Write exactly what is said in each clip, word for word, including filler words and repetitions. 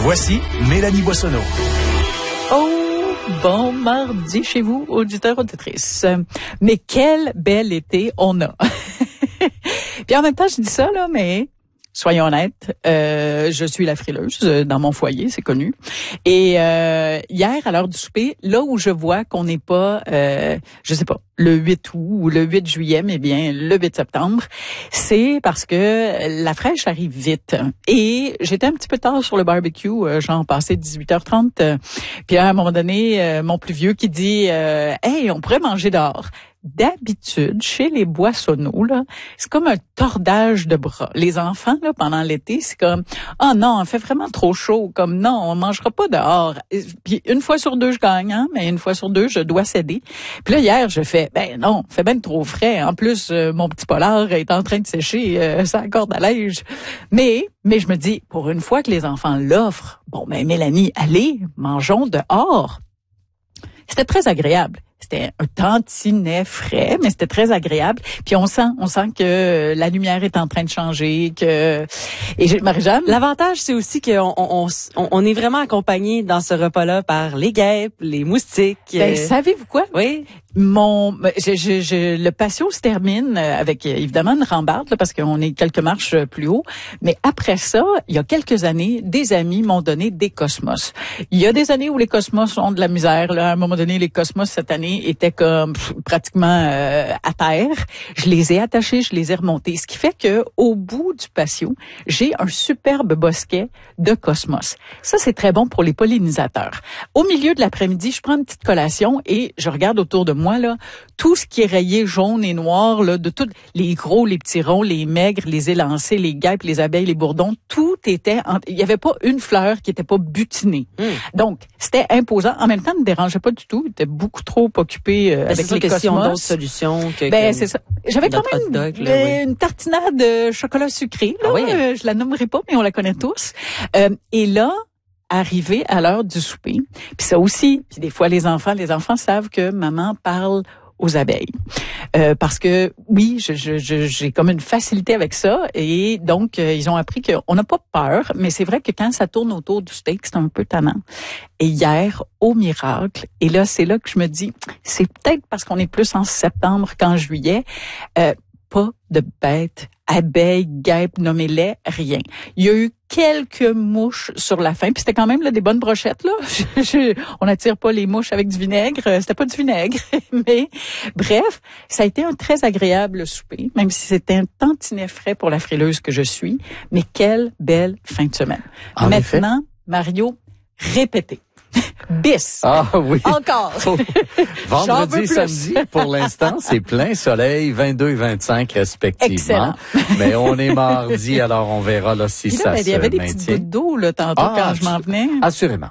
Voici Mélanie Boissonneau. Oh, bon mardi chez vous, auditeurs, auditrices. Mais quel bel été on a. Puis en même temps, je dis ça, là, mais soyons honnêtes, euh, je suis la frileuse dans mon foyer, c'est connu. Et euh, hier, à l'heure du souper, là où je vois qu'on n'est pas, euh, je sais pas, le huit août ou le huit juillet, mais bien le huit septembre, c'est parce que la fraîche arrive vite. Et j'étais un petit peu tard sur le barbecue, euh, genre passé dix-huit heures trente. Euh, puis à un moment donné, euh, mon plus vieux qui dit euh, « Hey, on pourrait manger dehors ». D'habitude, chez les Boissonneaux, là, c'est comme un tordage de bras. Les enfants, là, pendant l'été, c'est comme « Oh non, il fait vraiment trop chaud. » Comme « Non, on mangera pas dehors. » Puis une fois sur deux, je gagne, hein, mais une fois sur deux, je dois céder. Puis là, hier, je fais « Ben non, il fait ben trop frais. En plus, euh, mon petit polar est en train de sécher euh, sa corde à linge. » Mais, mais je me dis, pour une fois que les enfants l'offrent, bon, ben Mélanie, allez, mangeons dehors. C'était très agréable. C'était un tantinet frais, mais c'était très agréable. Puis on sent, on sent que la lumière est en train de changer, que et Marie-Jeanne. L'avantage, c'est aussi qu'on on, on, on est vraiment accompagné dans ce repas-là par les guêpes, les moustiques. Ben, euh... savez-vous quoi? Oui. Mon, je, je, je, le patio se termine avec évidemment une rambarde là, parce qu'on est quelques marches plus haut. Mais après ça, il y a quelques années, des amis m'ont donné des cosmos. Il y a des années où les cosmos ont de la misère. Là, à un moment donné, les cosmos cette année étaient comme pff, pratiquement euh, à terre. Je les ai attachés, je les ai remontés. Ce qui fait que au bout du patio, j'ai un superbe bosquet de cosmos. Ça, c'est très bon pour les pollinisateurs. Au milieu de l'après-midi, je prends une petite collation et je regarde autour de moi. Moi, là, tout ce qui est rayé jaune et noir, là, de tous les gros, les petits ronds, les maigres, les élancés, les guêpes, les abeilles, les bourdons, tout était, en... il y avait pas une fleur qui était pas butinée. Mm. Donc, c'était imposant. En même temps, ne me dérangeait pas du tout. Il était beaucoup trop occupé euh, avec les cosmos. Si on a d'autres solutions que, ben, que c'est ça. J'avais quand même dog, là, euh, oui. une tartinade de chocolat sucré, là. Ah oui. euh, je la nommerai pas, mais on la connaît tous. Euh, et là, arrivé à l'heure du souper. Puis ça aussi, puis des fois les enfants, les enfants savent que maman parle aux abeilles. Euh, parce que oui, je, je, je, j'ai comme une facilité avec ça et donc euh, ils ont appris qu'on n'a pas peur, mais c'est vrai que quand ça tourne autour du steak, c'est un peu tannant. Et hier, au miracle, et là c'est là que je me dis, c'est peut-être parce qu'on est plus en septembre qu'en juillet, euh, pas de bêtes, abeilles, guêpes, nommez-les, rien. Il y a eu quelques mouches sur la fin, puis c'était quand même là des bonnes brochettes là. Je, je, on n'attire pas les mouches avec du vinaigre, c'était pas du vinaigre, mais bref, ça a été un très agréable souper, même si c'était un tantinet frais pour la frileuse que je suis. Mais quelle belle fin de semaine. En Maintenant, effet. Mario, répétez. Bis. Ah oui. Encore. Vendredi, samedi, pour l'instant, c'est plein soleil, vingt-deux et vingt-cinq respectivement. Excellent. Mais on est mardi, alors on verra là si là, ça ben, se maintient. Il y avait des petites gouttes d'eau là tantôt ah, quand je m'en venais. Assurément.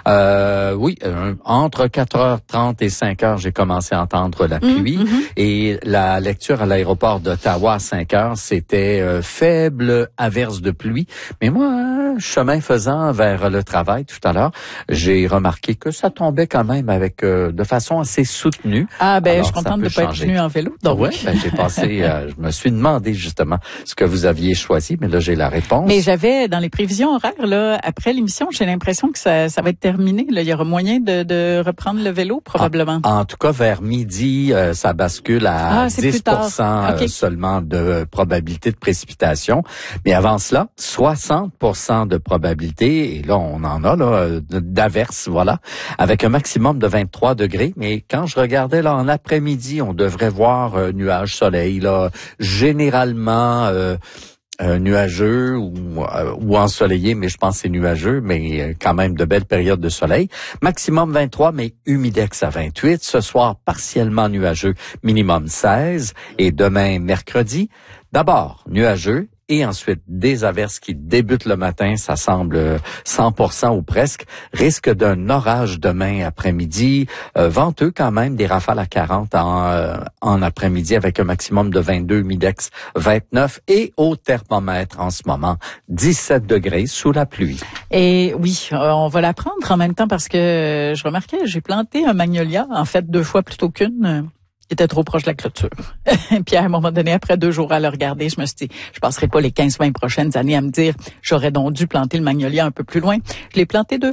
Euh, oui, euh, entre quatre heures trente et cinq heures, j'ai commencé à entendre la pluie. Mmh, mmh. Et la lecture à l'aéroport d'Ottawa à cinq heures, c'était euh, faible averse de pluie. Mais moi, hein, chemin faisant vers le travail tout à l'heure, j'ai remarqué que ça tombait quand même avec euh, de façon assez soutenue. Ah ben, alors, je suis contente de ne pas être venue en vélo. Donc oui, ben, j'ai passé, euh, je me suis demandé justement ce que vous aviez choisi, mais là j'ai la réponse. Mais j'avais dans les prévisions horaires là, après l'émission, j'ai l'impression que ça, ça va être terminé. Là, il y aura moyen de, de reprendre le vélo probablement. En, en tout cas, vers midi, euh, ça bascule à ah, dix pour cent okay. euh, seulement de probabilité de précipitation. Mais avant cela, soixante pour cent de probabilité. Et là, on en a là d'averses, voilà, avec un maximum de vingt-trois degrés. Mais quand je regardais là en après-midi, on devrait voir euh, nuages, soleil là, généralement. Euh, Euh, nuageux ou, euh, ou ensoleillé, mais je pense que c'est nuageux, mais euh, quand même de belles périodes de soleil. Maximum vingt-trois, mais humidex à vingt-huit. Ce soir, partiellement nuageux, minimum seize. Et demain, mercredi, d'abord nuageux et ensuite des averses qui débutent le matin, ça semble cent pour cent ou presque. Risque d'un orage demain après-midi, euh, venteux quand même, des rafales à quarante en, euh, en après-midi avec un maximum de vingt-deux, humidex vingt-neuf et au thermomètre en ce moment, dix-sept degrés sous la pluie. Et oui, euh, on va la prendre en même temps parce que je remarquais, j'ai planté un magnolia, en fait deux fois plutôt qu'une. Il était trop proche de la clôture. Puis à un moment donné, après deux jours à le regarder, je me suis dit, je passerai pas les quinze vingt prochaines années à me dire, j'aurais donc dû planter le magnolia un peu plus loin. Je l'ai planté deux